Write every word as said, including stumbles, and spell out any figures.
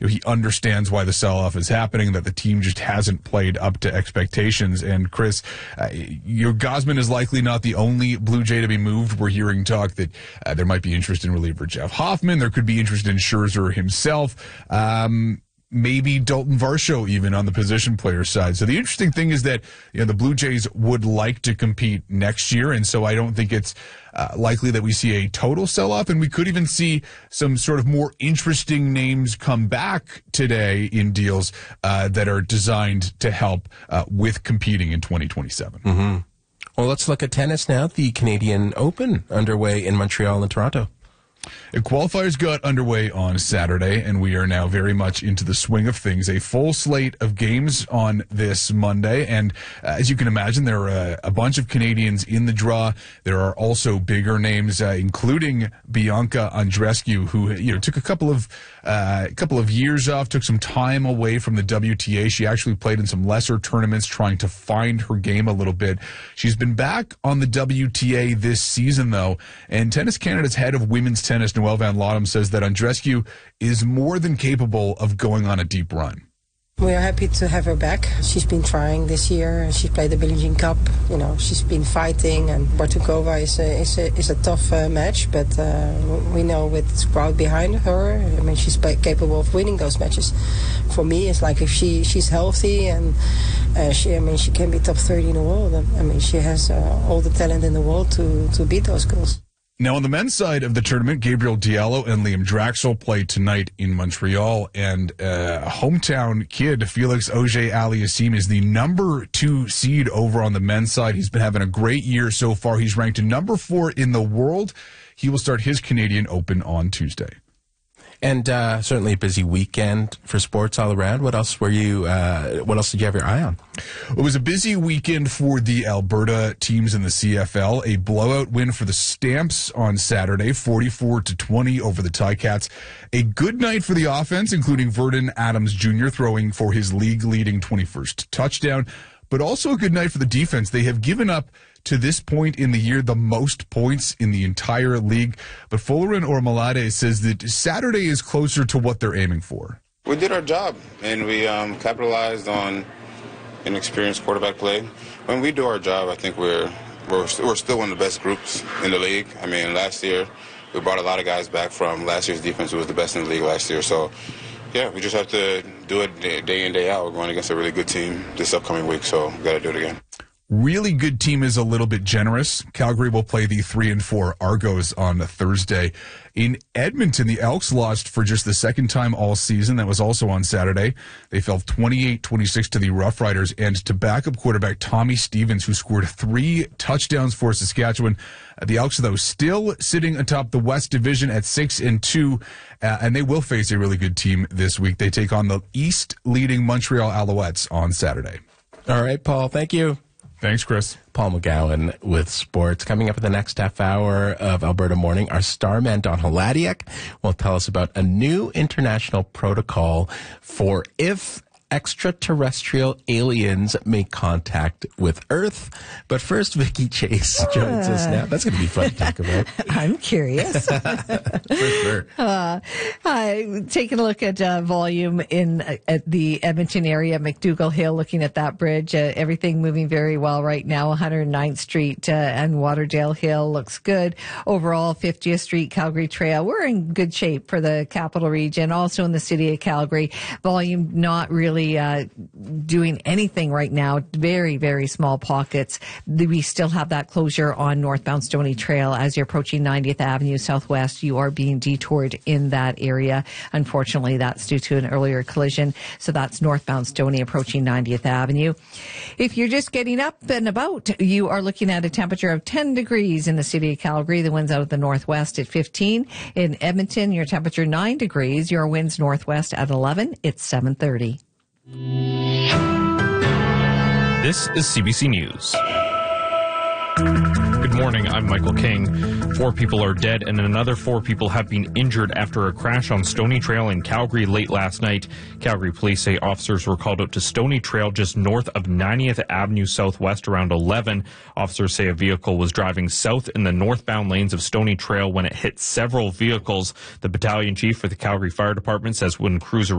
you know, he understands why the sell-off is happening, that the team just hasn't played up to expectations. And Chris, uh, your Gausman is likely not the only Blue Jay to be moved. We're hearing talk that uh, there might be interest in reliever Jeff Hoffman. There could be interest in Scherzer himself. Um, maybe Dalton Varsho even on the position player side. So the interesting thing is that, you know, the Blue Jays would like to compete next year, and so I don't think it's uh, likely that we see a total sell-off, and we could even see some sort of more interesting names come back today in deals uh, that are designed to help uh, with competing in twenty twenty-seven. Mm-hmm. Well, let's look at tennis now. The Canadian Open underway in Montreal and Toronto. The qualifiers got underway on Saturday, and we are now very much into the swing of things. A full slate of games on this Monday, and uh, as you can imagine, there are a, a bunch of Canadians in the draw. There are also bigger names, uh, including Bianca Andreescu, who you know took a couple of uh, a couple of years off, took some time away from the W T A. She actually played in some lesser tournaments, trying to find her game a little bit. She's been back on the W T A this season, though, and Tennis Canada's head of women's tennis, Noelle Van Lottem, says that Andreescu is more than capable of going on a deep run. We are happy to have her back. She's been trying this year. She played the Billie Jean Cup. You know, she's been fighting, and Bartukova is a, is a, is a tough uh, match, but uh, we know with the crowd behind her, I mean, she's capable of winning those matches. For me, it's like if she, she's healthy and uh, she, I mean, she can be top thirty in the world. I mean, she has uh, all the talent in the world to, to beat those girls. Now, on the men's side of the tournament, Gabriel Diallo and Liam Draxel play tonight in Montreal, and uh, hometown kid Felix Auger-Aliassime is the number two seed over on the men's side. He's been having a great year so far. He's ranked number four in the world. He will start his Canadian Open on Tuesday. And uh, certainly a busy weekend for sports all around. What else were you? Uh, what else did you have your eye on? It was a busy weekend for the Alberta teams in the C F L. A blowout win for the Stamps on Saturday, forty-four to twenty over the Ticats. A good night for the offense, including Verdon Adams Junior throwing for his league-leading twenty-first touchdown. But also a good night for the defense. They have given up, to this point in the year, the most points in the entire league. But Folarin Ormalade says that Saturday is closer to what they're aiming for. We did our job, and we um, capitalized on inexperienced quarterback play. When we do our job, I think we're, we're we're still one of the best groups in the league. I mean, last year we brought a lot of guys back from last year's defense, who was the best in the league last year. So, yeah, we just have to do it day in, day out. We're going against a really good team this upcoming week, so we got to do it again. Really good team is a little bit generous. Calgary will play the three and four Argos on Thursday. In Edmonton, the Elks lost for just the second time all season. That was also on Saturday. They fell twenty-eight twenty-six to the Rough Riders, and to backup quarterback Tommy Stevens, who scored three touchdowns for Saskatchewan. Uh, the Elks, though, still sitting atop the West Division at six and two, uh, and they will face a really good team this week. They take on the East-leading Montreal Alouettes on Saturday. All right, Paul. Thank you. Thanks, Chris. Paul McGowan with sports. Coming up in the next half hour of Alberta Morning, our starman Don Haladiak will tell us about a new international protocol for if extraterrestrial aliens make contact with Earth. But first, Vicky Chase joins uh, us now. That's going to be fun to talk about. I'm curious. For sure. Uh, uh, taking a look at uh, volume in uh, at the Edmonton area, McDougall Hill, looking at that bridge, uh, everything moving very well right now. one hundred ninth Street uh, and Waterdale Hill looks good. Overall, fiftieth Street, Calgary Trail, we're in good shape for the capital region. Also in the city of Calgary, volume not really Uh, doing anything right now. Very, very small pockets. We still have that closure on northbound Stoney Trail as you're approaching ninetieth Avenue Southwest. You are being detoured in that area. Unfortunately, that's due to an earlier collision. So that's northbound Stoney approaching ninetieth Avenue. If you're just getting up and about, you are looking at a temperature of ten degrees in the city of Calgary. The winds out of the northwest at fifteen. In Edmonton, your temperature nine degrees. Your winds northwest at eleven. It's seven thirty. This is C B C News. Good morning, I'm Michael King. Four people are dead and another four people have been injured after a crash on Stoney Trail in Calgary late last night. Calgary police say officers were called out to Stoney Trail just north of ninetieth Avenue Southwest around eleven. Officers say a vehicle was driving south in the northbound lanes of Stoney Trail when it hit several vehicles. The battalion chief for the Calgary Fire Department says when crews